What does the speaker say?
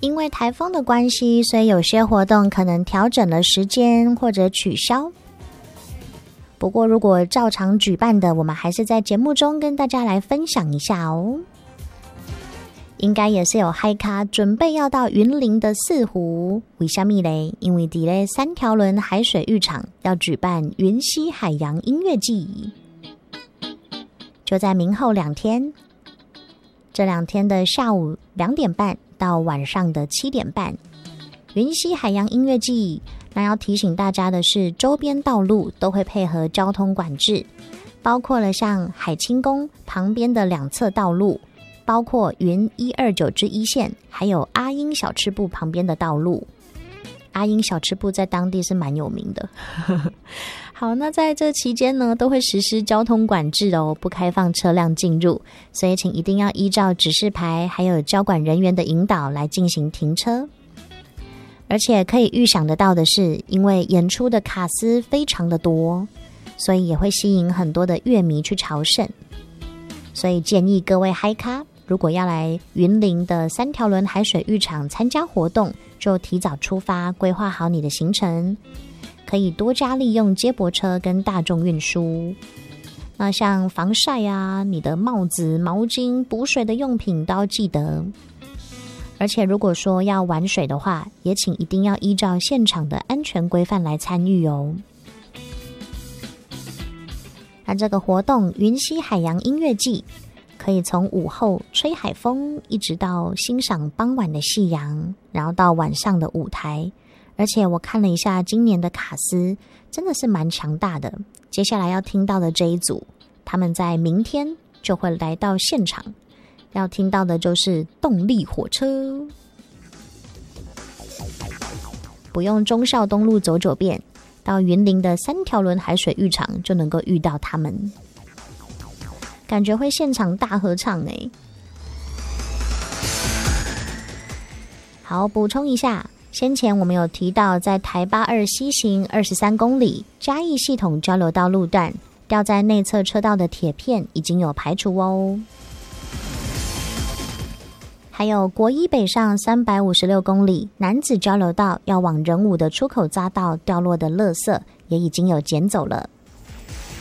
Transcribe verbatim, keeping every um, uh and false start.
因为台风的关系，所以有些活动可能调整了时间或者取消。不过如果照常举办的，我们还是在节目中跟大家来分享一下哦。应该也是有嗨咖准备要到云林的四湖，为什么呢？因为伫咧三条轮海水浴场要举办云溪海洋音乐季，就在明后两天，这两天的下午两点半到晚上的七点半，云溪海洋音乐季。那要提醒大家的是，周边道路都会配合交通管制，包括了像海清宫旁边的两侧道路，包括云一二九之一线，还有阿英小吃部旁边的道路。阿英小吃部在当地是蛮有名的。好，那在这期间呢，都会实施交通管制哦，不开放车辆进入，所以请一定要依照指示牌还有交管人员的引导来进行停车。而且可以预想得到的是，因为演出的卡司非常的多，所以也会吸引很多的乐迷去朝圣。所以建议各位嗨咖，如果要来云林的三条轮海水浴场参加活动，就提早出发，规划好你的行程，可以多加利用接驳车跟大众运输。那像防晒啊，你的帽子、毛巾、补水的用品都要记得。而且如果说要玩水的话，也请一定要依照现场的安全规范来参与哦。那这个活动云溪海洋音乐季，可以从午后吹海风，一直到欣赏傍晚的夕阳，然后到晚上的舞台。而且我看了一下今年的卡司，真的是蛮强大的。接下来要听到的这一组，他们在明天就会来到现场。要听到的就是动力火车，不用忠孝东路走九遍，到云林的三条轮海水浴场就能够遇到他们，感觉会现场大合唱耶。好，补充一下，先前我们有提到，在台八二西行二十三公里嘉义系统交流道路段，掉在内侧车道的铁片已经有排除哦。还有国一北上三百五十六公里南子交流道要往仁武的出口匝道掉落的垃圾也已经有捡走了。